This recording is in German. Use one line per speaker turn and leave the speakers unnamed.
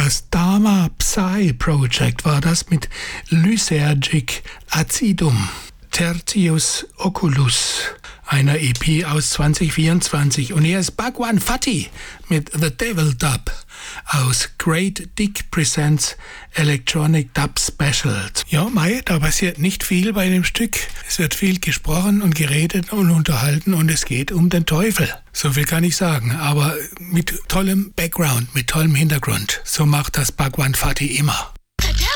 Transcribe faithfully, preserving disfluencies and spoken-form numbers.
Das Dharma Psy Project war das mit Lysergic Acidum, Tertius Oculus, einer E P aus zwanzig vierundzwanzig. Und hier ist Bhagwan Fati mit The Devil Dub aus Great Dick Presents Electronic Dub Specials. Ja, Mai, da passiert nicht viel bei dem Stück. Es wird viel gesprochen und geredet und unterhalten und es geht um den Teufel. So viel kann ich sagen, aber mit tollem Background, mit tollem Hintergrund. So macht das Bhagwan Fati immer.